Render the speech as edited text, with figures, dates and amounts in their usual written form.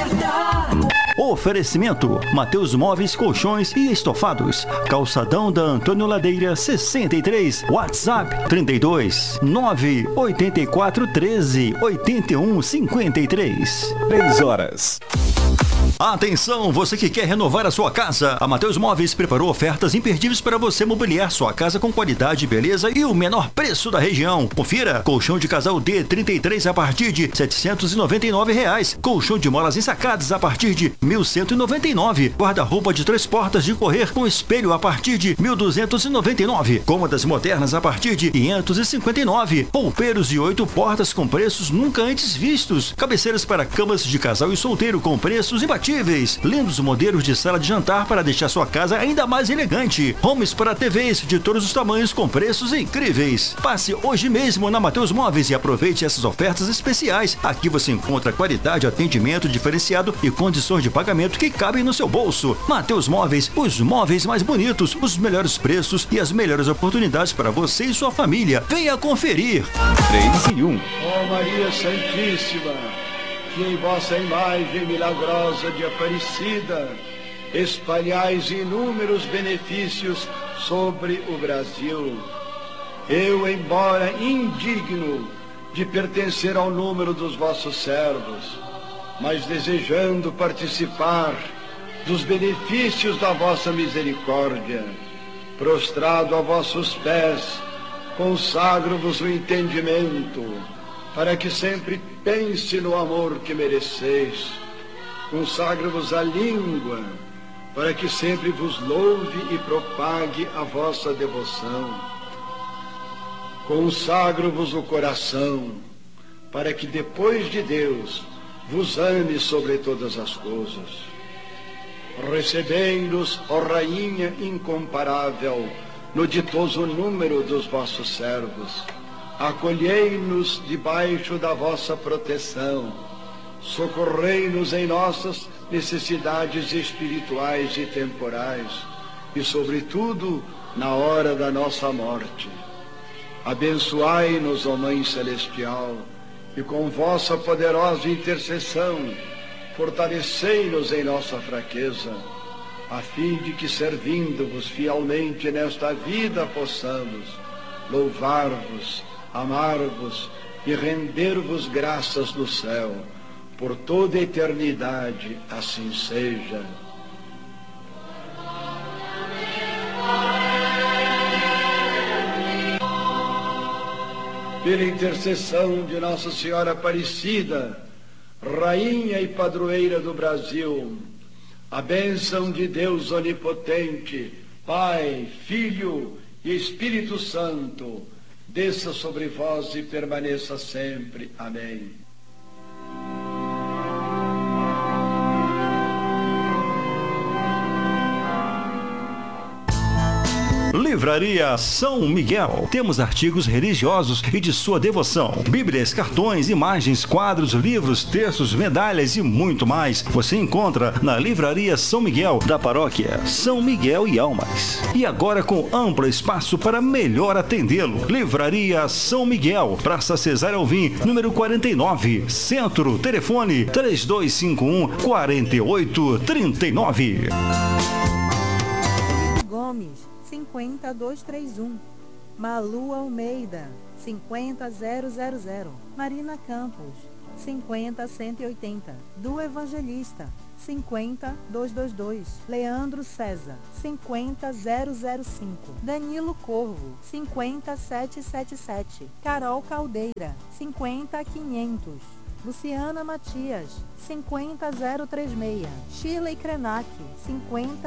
Oferecimento: Mateus Móveis, Colchões e Estofados. Calçadão da Antônio Ladeira 63. WhatsApp 32 984 13 81 53. 3 horas. Atenção, você que quer renovar a sua casa. A Mateus Móveis preparou ofertas imperdíveis para você mobiliar sua casa com qualidade, beleza e o menor preço da região. Confira: colchão de casal D33 a partir de R$ 799. Colchão de molas ensacadas a partir de R$ 1.199. Guarda-roupa de 3 portas de correr com espelho a partir de R$ 1.299. Cômodas modernas a partir de R$ 559. Roupeiros de 8 portas com preços nunca antes vistos. Cabeceiras para camas de casal e solteiro com preços imbatíveis. Lindos modelos de sala de jantar para deixar sua casa ainda mais elegante. Homes para TVs de todos os tamanhos com preços incríveis. Passe hoje mesmo na Mateus Móveis e aproveite essas ofertas especiais. Aqui você encontra qualidade, atendimento diferenciado e condições de pagamento que cabem no seu bolso. Mateus Móveis, os móveis mais bonitos, os melhores preços e as melhores oportunidades para você e sua família. Venha conferir. 3 e 1. Ó Maria Santíssima, que em vossa imagem milagrosa de Aparecida espalhais inúmeros benefícios sobre o Brasil. Eu, embora indigno de pertencer ao número dos vossos servos, mas desejando participar dos benefícios da vossa misericórdia, prostrado a vossos pés, consagro-vos o entendimento, para que sempre pense no amor que mereceis. Consagro-vos a língua, para que sempre vos louve e propague a vossa devoção. Consagro-vos o coração, para que depois de Deus vos ame sobre todas as coisas. Recebei-nos, ó Rainha incomparável, no ditoso número dos vossos servos. Acolhei-nos debaixo da vossa proteção, socorrei-nos em nossas necessidades espirituais e temporais, e sobretudo na hora da nossa morte. Abençoai-nos, ó Mãe Celestial, e com vossa poderosa intercessão, fortalecei-nos em nossa fraqueza, a fim de que, servindo-vos fielmente nesta vida, possamos louvar-vos, amar-vos e render-vos graças no céu, por toda a eternidade, assim seja. Pela intercessão de Nossa Senhora Aparecida, Rainha e Padroeira do Brasil, a bênção de Deus Onipotente, Pai, Filho e Espírito Santo, desça sobre vós e permaneça sempre. Amém. Livraria São Miguel. Temos artigos religiosos e de sua devoção. Bíblias, cartões, imagens, quadros, livros, textos, medalhas e muito mais. Você encontra na Livraria São Miguel, da paróquia São Miguel e Almas. E agora com amplo espaço para melhor atendê-lo. Livraria São Miguel, Praça Cesário Alvim, número 49, Centro. Telefone 3251-4839. Gomes 50231, Malu Almeida 50000, Marina Campos 50180, do Evangelista 50222, Leandro César 50005, Danilo Corvo 50777, Carol Caldeira 50500, Luciana Matias 50036, Shirley Krenak 50